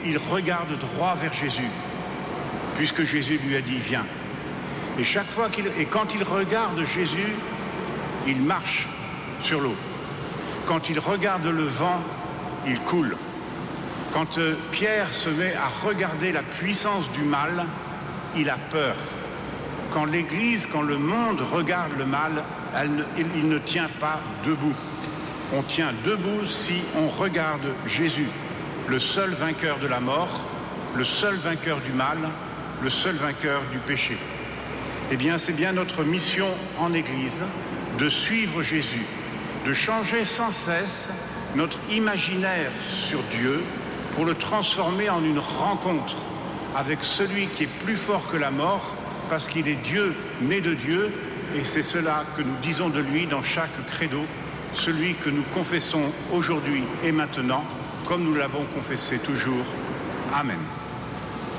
il regarde droit vers Jésus, puisque Jésus lui a dit « Viens ». Et quand il regarde Jésus, il marche sur l'eau. Quand il regarde le vent, il coule. Quand Pierre se met à regarder la puissance du mal, il a peur. Quand l'Église, quand le monde regarde le mal, il ne tient pas debout. On tient debout si on regarde Jésus, le seul vainqueur de la mort, le seul vainqueur du mal, le seul vainqueur du péché. Eh bien, c'est bien notre mission en Église de suivre Jésus, de changer sans cesse notre imaginaire sur Dieu pour le transformer en une rencontre avec celui qui est plus fort que la mort, parce qu'il est Dieu, né de Dieu, et c'est cela que nous disons de lui dans chaque credo, celui que nous confessons aujourd'hui et maintenant, comme nous l'avons confessé toujours. Amen.